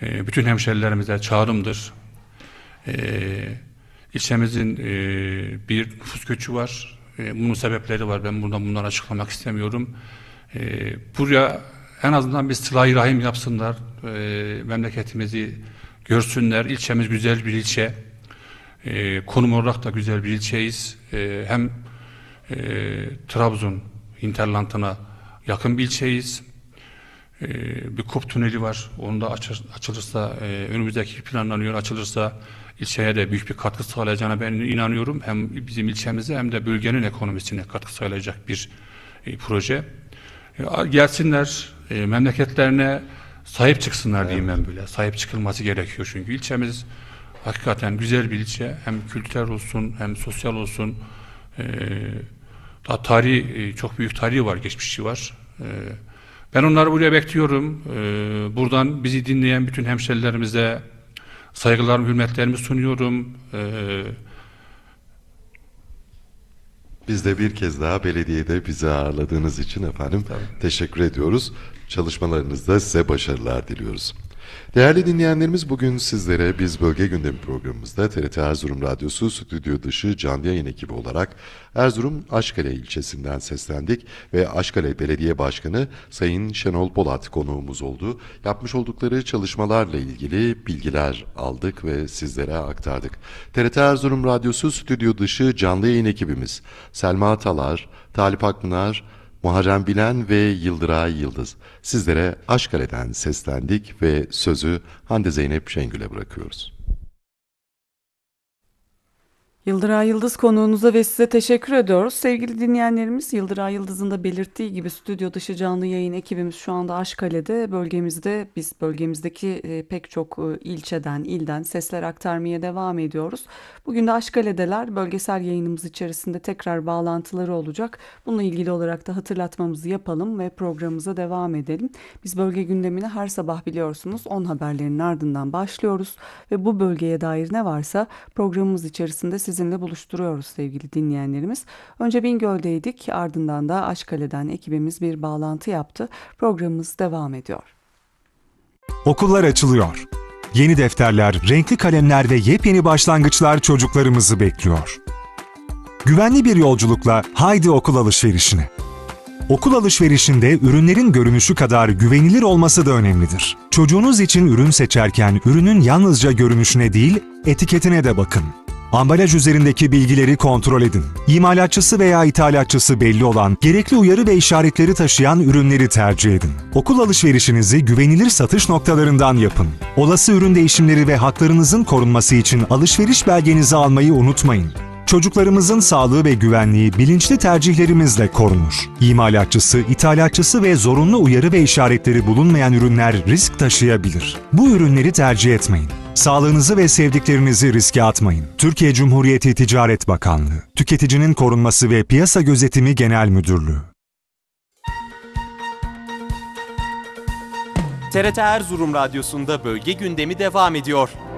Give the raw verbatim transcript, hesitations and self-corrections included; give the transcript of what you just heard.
e, bütün hemşerilerimize çağrımdır. E, ilçemizin e, bir nüfus göçü var. E, bunun sebepleri var. Ben buradan bunları açıklamak istemiyorum. E, buraya en azından bir sıla-i rahim yapsınlar. E, memleketimizi görsünler. İlçemiz güzel bir ilçe. E, konum olarak da güzel bir ilçeyiz. E, hem e, Trabzon hinterlandına yakın bir ilçeyiz. E, bir Kup tüneli var. Onu da açır, açılırsa, e, önümüzdeki planlanıyor. Açılırsa ilçeye de büyük bir katkı sağlayacağına ben inanıyorum. Hem bizim ilçemize hem de bölgenin ekonomisine katkı sağlayacak bir e, proje. E, gelsinler, e, memleketlerine sahip çıksınlar diyeyim ben böyle. Sahip çıkılması gerekiyor çünkü ilçemiz hakikaten güzel bir ilçe. Hem kültürel olsun hem sosyal olsun. E, daha tarihi, e, çok büyük tarihi var, geçmişi var. E, ben onları buraya bekliyorum. E, buradan bizi dinleyen bütün hemşerilerimize saygılarımı, hürmetlerimi sunuyorum. E, Biz de bir kez daha belediyede bizi ağırladığınız için efendim Tabii. teşekkür ediyoruz. Çalışmalarınızda size başarılar diliyoruz. Değerli dinleyenlerimiz, bugün sizlere Biz Bölge Gündemi programımızda T R T Erzurum Radyosu stüdyo dışı canlı yayın ekibi olarak Erzurum Aşkale ilçesinden seslendik ve Aşkale Belediye Başkanı Sayın Şenol Bolat konuğumuz oldu. Yapmış oldukları çalışmalarla ilgili bilgiler aldık ve sizlere aktardık. T R T Erzurum Radyosu stüdyo dışı canlı yayın ekibimiz Selma Talar, Talip Akpınar, Muharrem Bilen ve Yıldıray Yıldız. Sizlere Aşkale'den seslendik ve sözü Hande Zeynep Şengül'e bırakıyoruz. Yıldıray Yıldız konuğunuza ve size teşekkür ediyoruz. Sevgili dinleyenlerimiz, Yıldıray Yıldız'ın da belirttiği gibi stüdyo dışı canlı yayın ekibimiz şu anda Aşkale'de. Bölgemizde biz bölgemizdeki e, pek çok e, ilçeden, ilden sesler aktarmaya devam ediyoruz. Bugün de Aşkale'deler. Bölgesel yayınımız içerisinde tekrar bağlantıları olacak. Bununla ilgili olarak da hatırlatmamızı yapalım ve programımıza devam edelim. Biz bölge gündemine her sabah biliyorsunuz on haberlerin ardından başlıyoruz ve bu bölgeye dair ne varsa programımız içerisinde sizinle buluşturuyoruz sevgili dinleyenlerimiz. Önce Bingöl'deydik, ardından da Aşkale'den ekibimiz bir bağlantı yaptı. Programımız devam ediyor. Okullar açılıyor. Yeni defterler, renkli kalemler ve yepyeni başlangıçlar çocuklarımızı bekliyor. Güvenli bir yolculukla haydi okul alışverişine. Okul alışverişinde ürünlerin görünüşü kadar güvenilir olması da önemlidir. Çocuğunuz için ürün seçerken ürünün yalnızca görünüşüne değil, etiketine de bakın. Ambalaj üzerindeki bilgileri kontrol edin. İmalatçısı veya ithalatçısı belli olan, gerekli uyarı ve işaretleri taşıyan ürünleri tercih edin. Okul alışverişinizi güvenilir satış noktalarından yapın. Olası ürün değişimleri ve haklarınızın korunması için alışveriş belgenizi almayı unutmayın. Çocuklarımızın sağlığı ve güvenliği bilinçli tercihlerimizle korunur. İmalatçısı, ithalatçısı ve zorunlu uyarı ve işaretleri bulunmayan ürünler risk taşıyabilir. Bu ürünleri tercih etmeyin. Sağlığınızı ve sevdiklerinizi riske atmayın. Türkiye Cumhuriyeti Ticaret Bakanlığı, Tüketicinin Korunması ve Piyasa Gözetimi Genel Müdürlüğü. T R T Erzurum Radyosu'nda bölge gündemi devam ediyor.